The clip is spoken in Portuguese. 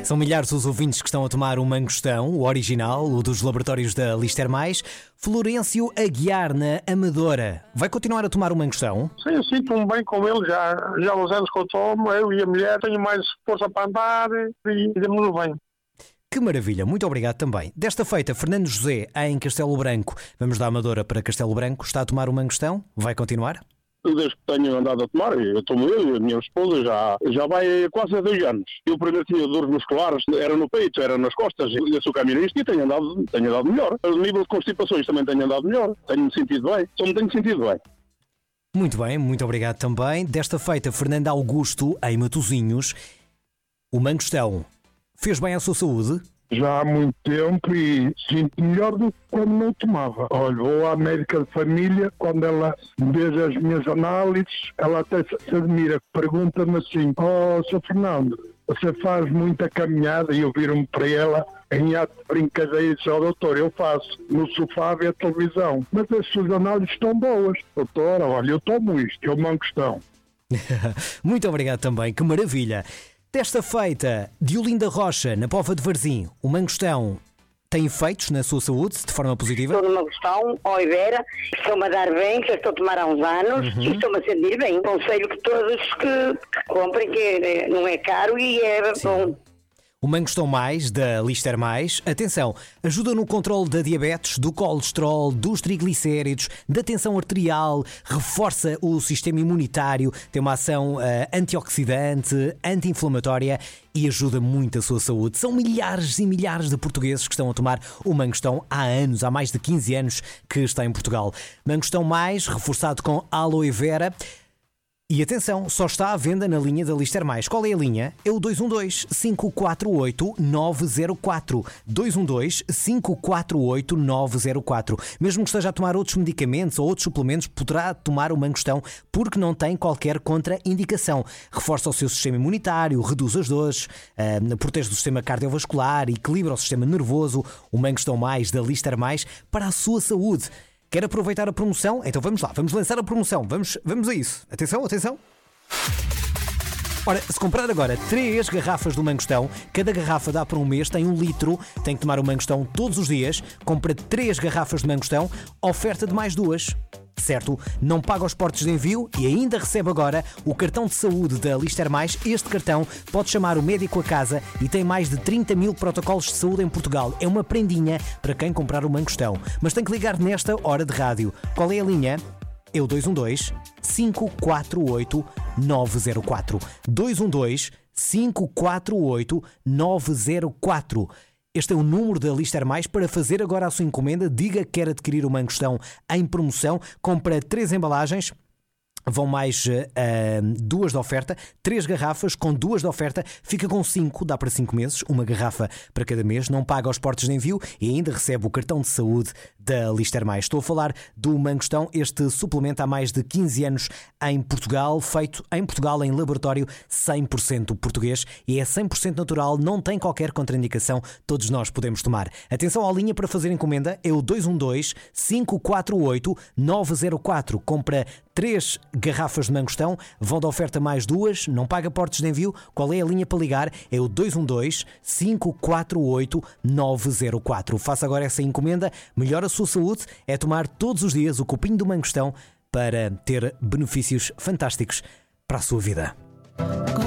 São milhares os ouvintes que estão a tomar o Mangostão, o original, o dos laboratórios da Lister Mais. Florencio Aguiar, na Amadora. Vai continuar a tomar o Mangostão? Sim, eu sinto-me bem com ele já há uns anos que eu tomo, eu e a mulher, tenho mais força para andar e demos bem. Que maravilha, muito obrigado também. Desta feita, Fernando José, em Castelo Branco. Vamos da Amadora para Castelo Branco. Está a tomar o Mangostão? Vai continuar? Desde que tenho andado a tomar, eu tomo eu e a minha esposa já vai quase há 2 anos. Eu primeiro tinha dores musculares, era no peito, era nas costas, eu sou caminhonista e tenho andado melhor. O nível de constipações também tenho andado melhor, tenho-me sentido bem, só me tenho sentido bem. Muito bem, muito obrigado também. Desta feita, Fernando Augusto, em Matosinhos. O Mangostão fez bem à sua saúde? Já há muito tempo e sinto melhor do que quando não tomava. Olha, vou à médica de família, quando ela vê as minhas análises, ela até se admira, pergunta-me assim: Sr. Fernando, você faz muita caminhada? E eu viro-me para ela em ato de brincadeira e disse: doutor, eu faço no sofá a ver a televisão, mas as suas análises estão boas. Doutora, olha, eu tomo isto, é o Mangostão. Muito obrigado também, que maravilha. Desta feita, Diolinda Rocha, na Póvoa de Varzim, o Mangostão tem efeitos na sua saúde de forma positiva? Estou no Mangostão, Oliveira, estou-me a dar bem, já estou a tomar há uns anos e estou-me a sentir bem. Aconselho que todos que comprem, que não é caro e é bom. O Mangostão Mais, da Lister Mais, atenção, ajuda no controle da diabetes, do colesterol, dos triglicéridos, da tensão arterial, reforça o sistema imunitário, tem uma ação antioxidante, anti-inflamatória e ajuda muito a sua saúde. São milhares e milhares de portugueses que estão a tomar o Mangostão há anos, há mais de 15 anos que está em Portugal. Mangostão Mais, reforçado com aloe vera. E atenção, só está à venda na linha da Lister Mais. Qual é a linha? É o 212-548-904. 212-548-904. Mesmo que esteja a tomar outros medicamentos ou outros suplementos, poderá tomar o Mangostão porque não tem qualquer contraindicação. Reforça o seu sistema imunitário, reduz as dores, protege o sistema cardiovascular, equilibra o sistema nervoso. O Mangostão Mais da Lister Mais para a sua saúde. Quer aproveitar a promoção? Então vamos lá, vamos lançar a promoção. Vamos a isso. Atenção, atenção. Ora, se comprar agora 3 garrafas do Mangostão, cada garrafa dá para um mês, tem 1 litro, tem que tomar o Mangostão todos os dias, compra 3 garrafas de Mangostão, oferta de mais 2. Certo? Não paga os portos de envio e ainda recebe agora o cartão de saúde da Lister Mais. Este cartão pode chamar o médico a casa e tem mais de 30 mil protocolos de saúde em Portugal. É uma prendinha para quem comprar o Mangostão. Mas tem que ligar nesta hora de rádio. Qual é a linha? É o 212-548-904. 212-548-904. Este é o número da Lister Mais para fazer agora a sua encomenda. Diga que quer adquirir o Mangostão em promoção. Compra 3 embalagens. Vão mais 2 de oferta, 3 garrafas com 2 de oferta, fica com 5, dá para 5 meses, uma garrafa para cada mês, não paga os portos de envio e ainda recebe o cartão de saúde da Lister Mais. Estou a falar do Mangostão, este suplemento há mais de 15 anos em Portugal, feito em Portugal em laboratório 100% português e é 100% natural, não tem qualquer contraindicação, todos nós podemos tomar. Atenção à linha para fazer encomenda, é o 212-548-904, compra 3 garrafas de Mangostão, vão da oferta mais 2, não paga portos de envio. Qual é a linha para ligar? É o 212-548-904. Faça agora essa encomenda, melhora a sua saúde, é tomar todos os dias o copinho do Mangostão para ter benefícios fantásticos para a sua vida.